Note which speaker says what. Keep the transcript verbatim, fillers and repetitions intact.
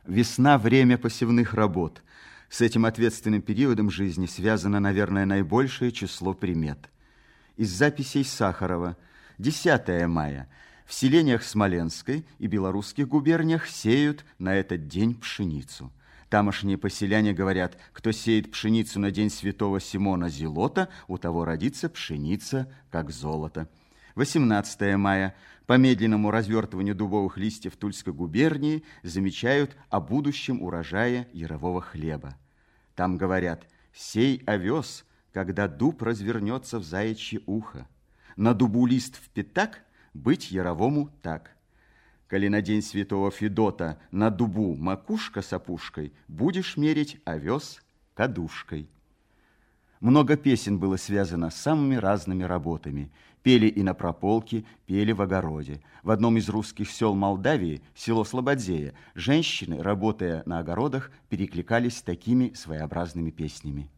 Speaker 1: Весна – время посевных работ. С этим ответственным периодом жизни связано, наверное, наибольшее число примет. Из записей Сахарова. десятое мая. В селениях Смоленской и белорусских губерниях сеют на этот день пшеницу. Тамошние поселяне говорят, кто сеет пшеницу на день святого Симона Зелота, у того родится пшеница, как золото. восемнадцатое мая. По медленному развертыванию дубовых листьев Тульской губернии замечают о будущем урожае ярового хлеба. Там говорят: «Сей овес, когда дуб развернется в заячье ухо. На дубу лист в пятак, быть яровому так. Коли на день святого Федота на дубу макушка с опушкой, будешь мерить овес кадушкой». Много песен было связано с самыми разными работами. Пели и на прополке, пели в огороде. В одном из русских сел Молдавии, село Слободзея, женщины, работая на огородах, перекликались такими своеобразными песнями.